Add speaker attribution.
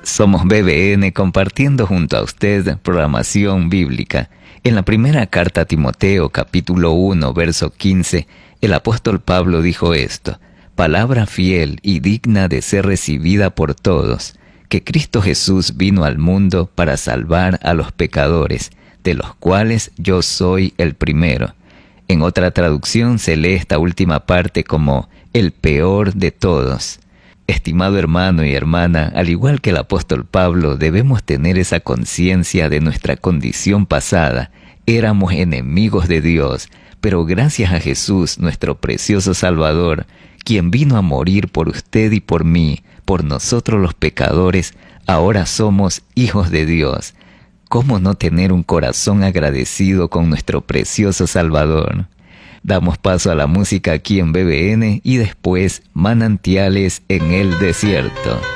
Speaker 1: Somos BBN compartiendo junto a usted programación bíblica. En la primera carta a Timoteo, capítulo 1, verso 15, el apóstol Pablo dijo esto: palabra fiel y digna de ser recibida por todos, que Cristo Jesús vino al mundo para salvar a los pecadores, de los cuales yo soy el primero. En otra traducción se lee esta última parte como el peor de todos. Estimado hermano y hermana, al igual que el apóstol Pablo, debemos tener esa conciencia de nuestra condición pasada. Éramos enemigos de Dios, pero gracias a Jesús, nuestro precioso Salvador, quien vino a morir por usted y por mí, por nosotros los pecadores, ahora somos hijos de Dios. ¿Cómo no tener un corazón agradecido con nuestro precioso Salvador? Damos paso a la música aquí en BBN y después Manantiales en el Desierto.